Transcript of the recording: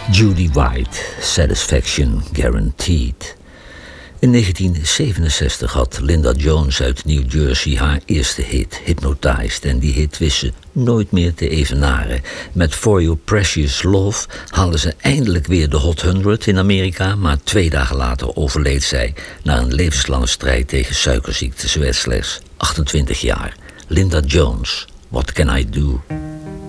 Judy White, Satisfaction Guaranteed. In 1967 had Linda Jones uit New Jersey haar eerste hit, Hypnotized. En die hit wist ze nooit meer te evenaren. Met For Your Precious Love haalde ze eindelijk weer de Hot 100 in Amerika. Maar 2 dagen later overleed zij na een levenslange strijd tegen suikerziekte. Ze werd slechts 28 jaar. Linda Jones, What Can I Do?